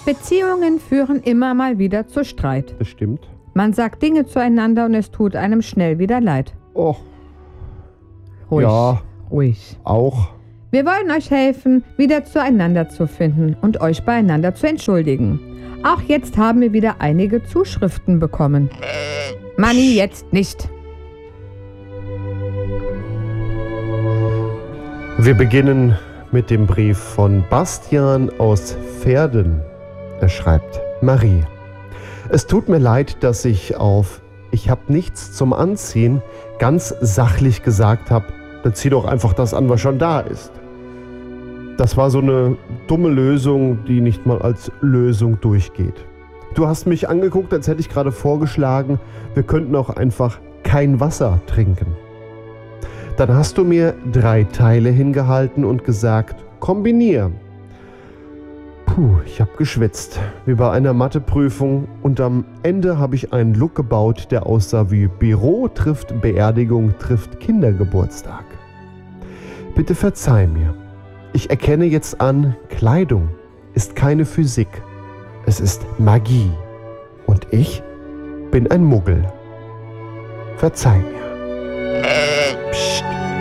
Beziehungen führen immer mal wieder zu Streit. Das stimmt. Man sagt Dinge zueinander und es tut einem schnell wieder leid. Och, Ruhig, ja, ruhig. auch. Wir wollen euch helfen, wieder zueinander zu finden und euch beieinander zu entschuldigen. Auch jetzt haben wir wieder einige Zuschriften bekommen. Manni, jetzt nicht. Wir beginnen mit dem Brief von Bastian aus Verden. Er schreibt: Marie, es tut mir leid, dass ich auf "Ich hab nichts zum Anziehen" ganz sachlich gesagt habe, dann zieh doch einfach das an, was schon da ist. Das war so eine dumme Lösung, die nicht mal als Lösung durchgeht. Du hast mich angeguckt, als hätte ich gerade vorgeschlagen, wir könnten auch einfach kein Wasser trinken. Dann hast du mir 3 Teile hingehalten und gesagt, kombinier. Puh, ich habe geschwitzt, wie bei einer Matheprüfung, und am Ende habe ich einen Look gebaut, der aussah wie Büro trifft Beerdigung trifft Kindergeburtstag. Bitte verzeih mir. Ich erkenne jetzt an, Kleidung ist keine Physik, es ist Magie. Und ich bin ein Muggel. Verzeih mir. Psst.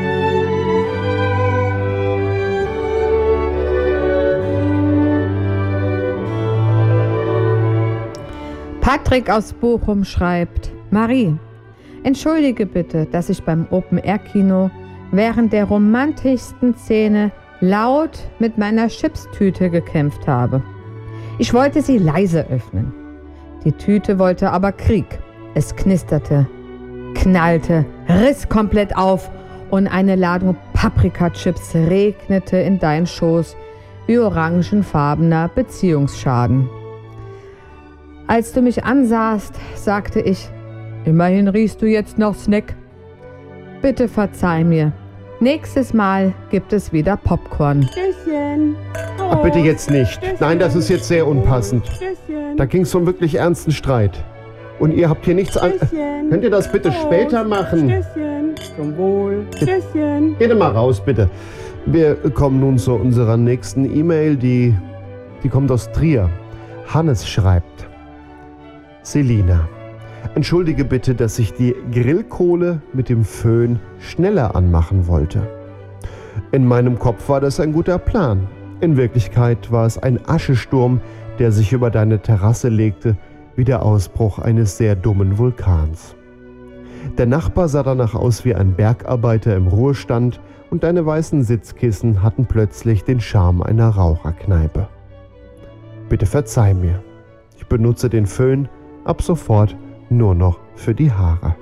Patrick aus Bochum schreibt: Marie, entschuldige bitte, dass ich beim Open-Air-Kino während der romantischsten Szene laut mit meiner Chipstüte gekämpft habe. Ich wollte sie leise öffnen. Die Tüte wollte aber Krieg. Es knisterte, knallte, riss komplett auf und eine Ladung Paprikachips regnete in deinen Schoß wie orangenfarbener Beziehungsschaden. Als du mich ansahst, sagte ich, immerhin riechst du jetzt noch Snack. Bitte verzeih mir. Nächstes Mal gibt es wieder Popcorn. Stößchen. Ach, bitte jetzt nicht. Nein, das ist jetzt sehr unpassend. Stößchen. Da ging es um einen wirklich ernsten Streit. Und ihr habt hier nichts an... Stößchen. Könnt ihr das bitte später machen? Stößchen. Zum Wohl. Stößchen. Geht mal raus, bitte. Wir kommen nun zu unserer nächsten E-Mail, die kommt aus Trier. Hannes schreibt: Selina, entschuldige bitte, dass ich die Grillkohle mit dem Föhn schneller anmachen wollte. In meinem Kopf war das ein guter Plan. In Wirklichkeit war es ein Aschesturm, der sich über deine Terrasse legte, wie der Ausbruch eines sehr dummen Vulkans. Der Nachbar sah danach aus wie ein Bergarbeiter im Ruhestand und deine weißen Sitzkissen hatten plötzlich den Charme einer Raucherkneipe. Bitte verzeih mir. Ich benutze den Föhn ab sofort nur noch für die Haare.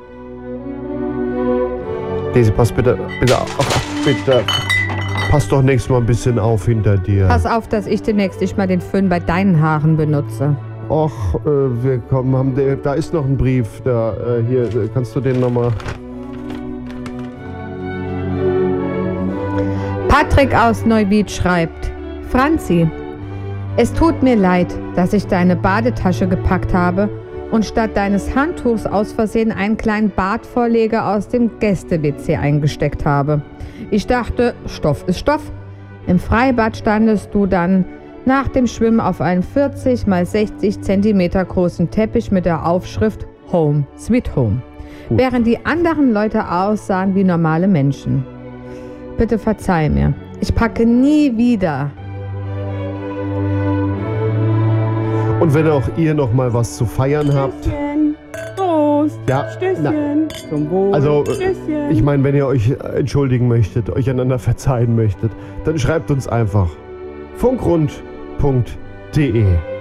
Daisy, pass bitte auf, bitte. Pass doch nächstes Mal ein bisschen auf hinter dir. Pass auf, dass ich demnächst nicht mal den Föhn bei deinen Haaren benutze. Och, da ist noch ein Brief. Hier, kannst du den nochmal... Patrick aus Neuwied schreibt: Franzi, es tut mir leid, dass ich deine Badetasche gepackt habe und statt deines Handtuchs aus Versehen einen kleinen Badvorleger aus dem Gäste-WC eingesteckt habe. Ich dachte, Stoff ist Stoff. Im Freibad standest du dann nach dem Schwimmen auf einem 40 x 60 cm großen Teppich mit der Aufschrift Home Sweet Home, während die anderen Leute aussahen wie normale Menschen. Bitte verzeih mir. Ich packe nie wieder. Und wenn auch ihr noch mal was zu feiern habt... Stößchen. Prost. Ja, Stößchen. Zum Wohl. Also, Stößchen. ich meine, wenn ihr euch entschuldigen möchtet, euch einander verzeihen möchtet, dann schreibt uns einfach funkrund.de.